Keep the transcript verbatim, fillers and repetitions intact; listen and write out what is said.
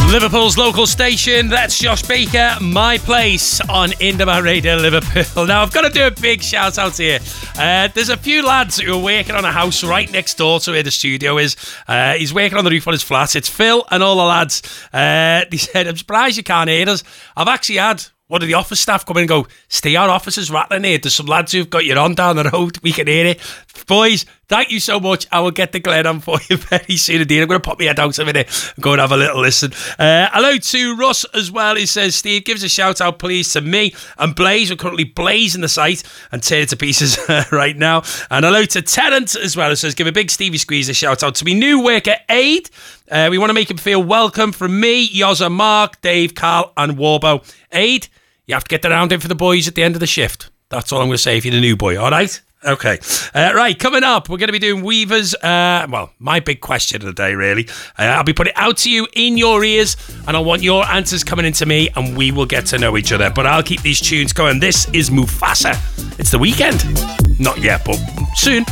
Liverpool's local station, that's Josh Baker, My Place on Indaba Radio Liverpool. Now, I've got to do a big shout out here. Uh, there's a few lads who are working on a house right next door to where the studio is. Uh, he's working on the roof on his flat. It's Phil and all the lads. Uh, they said, I'm surprised you can't hear us. I've actually had one of the office staff come in and go, stay, our office is rattling here. There's some lads who've got you on down the road. We can hear it. Boys, thank you so much. I will get the Glen on for you very soon indeed. I'm going to pop my head out a minute and go and have a little listen. Uh, hello to Russ as well. He says, Steve, give us a shout out, please, to me and Blaze. We're currently blazing the site and tearing it to pieces right now. And hello to Terrence as well, who says, give a big Stevie Squeeze a shout out to me new worker, Aid. Uh, we want to make him feel welcome from me, Yozza, Mark, Dave, Carl, and Warbo. Aid, you have to get the round in for the boys at the end of the shift. That's all I'm going to say if you're the new boy, all right? Okay. Uh, right, coming up, we're going to be doing Weavers. Uh, well, my big question of the day, really. Uh, I'll be putting it out to you in your ears, and I want your answers coming into me, and we will get to know each other. But I'll keep these tunes going. This is Mufasa. It's the weekend. Not yet, but soon.